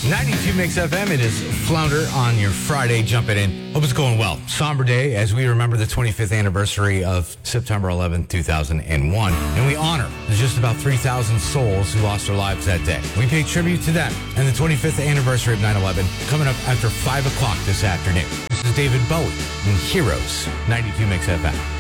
92 Mix FM. It is Flounder on your Friday. Jumping in. Hope it's going well. Somber day as we remember the 25th anniversary of September 11th, 2001. And we honor just about 3,000 souls who lost their lives that day. We pay tribute to them and the 25th anniversary of 9/11 coming up after 5 o'clock this afternoon. This is David Bowie and Heroes. 92 Mix FM.